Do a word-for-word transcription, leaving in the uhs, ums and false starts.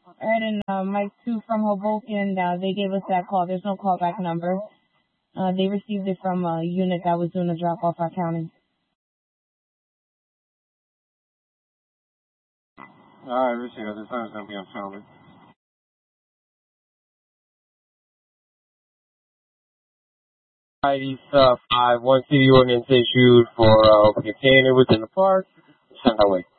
All right, and uh, Mike two from Hoboken, uh, they gave us that call. There's no callback number. Uh, they received it from a unit that was doing a drop-off at county. All right, receive it. This time's going to be on Chalmers. Alright, uh, five, one city ordinance issued for uh, open container within the park. Send our way.